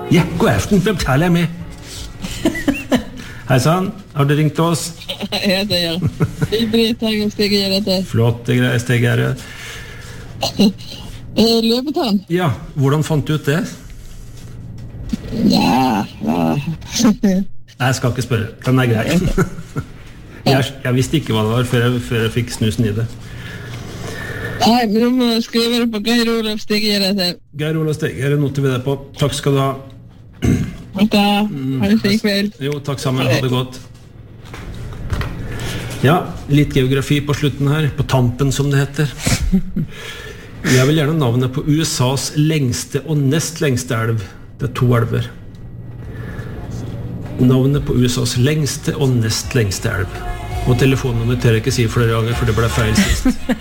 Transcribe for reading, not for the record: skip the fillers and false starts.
Ja, god aften, hvem taler jeg med? Hei sann, har du ringt oss? Ja, det gjør det. Britt Hagen Stig gjør dette. Flott, det greier Stig her. Løpetann? Ja, hvordan fant du ut det? Ja. Nei, jeg skal ikke spørre, den er grei. Jeg visste ikke hva det var før jeg fikk snusen i det. Nei, men du må skrive det på Geir Olav Stig gjør dette. Geir Olav Stig, her noter vi det på. Takk skal du ha. Da, ha det fin kveld. Jo, takk sammen, ha det godt. Ja, litt geografi på slutten her, på tampen som det heter. Jeg vil gjerne navnet på USAs lengste og nest lengste elv. Det er 2 elver. Navnet på USAs lengste og nest lengste elv. Og telefonnummer tør jeg ikke si flere ganger, for det ble feil sist.